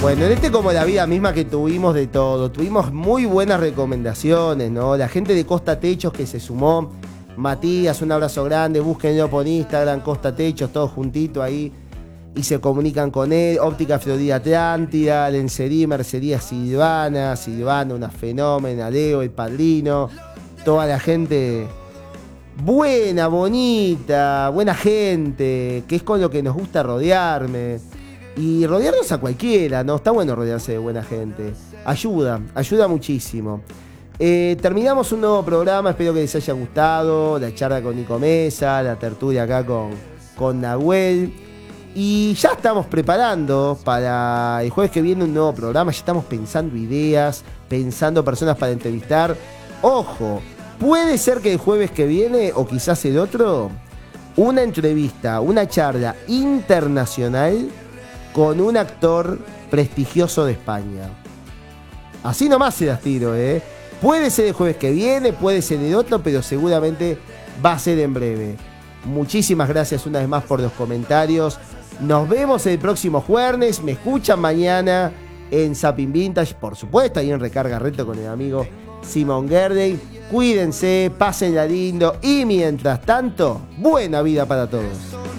Bueno, en este como la vida misma que tuvimos de todo, tuvimos muy buenas recomendaciones, ¿no? La gente de Costa Techos que se sumó, Matías, un abrazo grande, búsquenlo por Instagram, Costa Techos, todos juntitos ahí, y se comunican con él. Óptica Florida Atlántida, Lencería, Mercería Silvana, una fenómena, Leo, el padrino, toda la gente buena, bonita, buena gente, que es con lo que nos gusta rodearme. Y rodearnos a cualquiera, ¿no? Está bueno rodearse de buena gente. Ayuda muchísimo. Terminamos un nuevo programa, espero que les haya gustado. La charla con Nico Mesa, la tertulia acá con Nahuel. Y ya estamos preparando para el jueves que viene un nuevo programa. Ya estamos pensando ideas, pensando personas para entrevistar. Ojo, puede ser que el jueves que viene, o quizás el otro, una entrevista, una charla internacional con un actor prestigioso de España. Así nomás se las tiro, ¿eh? Puede ser el jueves que viene, puede ser el otro, pero seguramente va a ser en breve. Muchísimas gracias una vez más por los comentarios. Nos vemos el próximo jueves. Me escuchan mañana en Zapping Vintage, por supuesto, ahí en Recarga Reto con el amigo Simon Gerdey. Cuídense, pásenla lindo y mientras tanto, buena vida para todos.